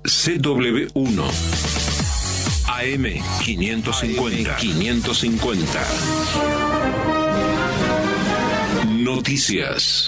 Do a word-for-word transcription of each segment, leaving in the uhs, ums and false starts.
C W uno. A M quinientos cincuenta. quinientos cincuenta. Noticias.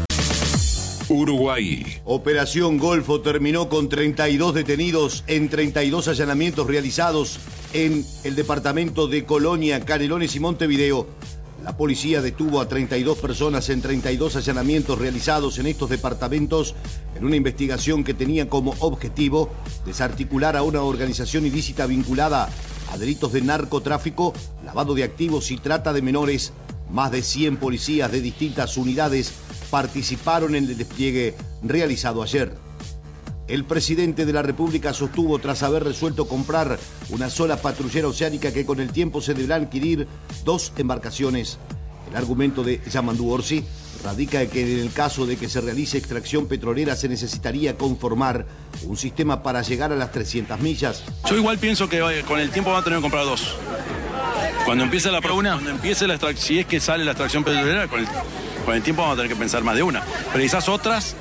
Uruguay. Operación Golfo terminó con treinta y dos detenidos en treinta y dos allanamientos realizados en el departamento de Colonia, Canelones y Montevideo. La policía detuvo a treinta y dos personas en treinta y dos allanamientos realizados en estos departamentos en una investigación que tenía como objetivo desarticular a una organización ilícita vinculada a delitos de narcotráfico, lavado de activos y trata de menores. Más de cien policías de distintas unidades participaron en el despliegue realizado ayer. El presidente de la República sostuvo, tras haber resuelto comprar una sola patrullera oceánica, que con el tiempo se deberán adquirir dos embarcaciones. El argumento de Yamandu Orsi radica en que en el caso de que se realice extracción petrolera se necesitaría conformar un sistema para llegar a las trescientas millas. Yo igual pienso que vaya, con el tiempo van a tener que comprar dos. Cuando empiece la una, cuando empiece la extracción, si es que sale la extracción petrolera, con el, con el tiempo vamos a tener que pensar más de una. Pero quizás otras,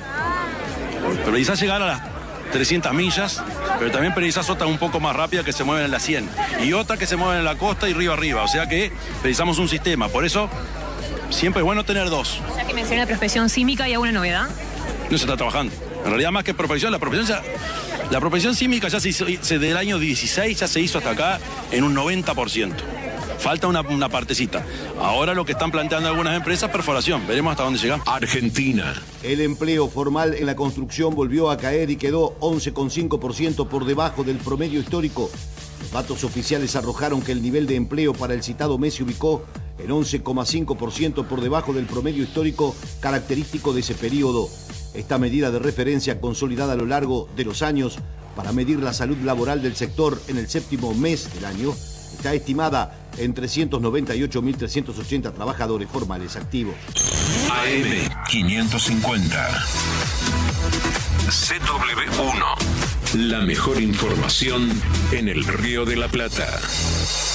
pero quizás llegar a las trescientas millas, pero también precisas otras un poco más rápidas que se mueven en la cien y otras que se mueven en la costa y río arriba, o sea que precisamos un sistema, por eso siempre es bueno tener dos. Ya que menciona prospección sísmica, ¿hay alguna novedad? No se está trabajando, en realidad más que prospección, la prospección ya, la prospección sísmica ya se hizo, se, del año dieciséis ya se hizo hasta acá en un noventa por ciento. Falta una, una partecita. Ahora lo que están planteando algunas empresas, perforación. Veremos hasta dónde llega. Argentina. El empleo formal en la construcción volvió a caer y quedó once coma cinco por ciento por debajo del promedio histórico. Los datos oficiales arrojaron que el nivel de empleo para el citado mes se ubicó en once coma cinco por ciento por debajo del promedio histórico característico de ese periodo. Esta medida de referencia, consolidada a lo largo de los años para medir la salud laboral del sector en el séptimo mes del año, está estimada en trescientos noventa y ocho mil trescientos ochenta trabajadores formales activos. A M quinientos cincuenta. C W uno. La mejor información en el Río de la Plata.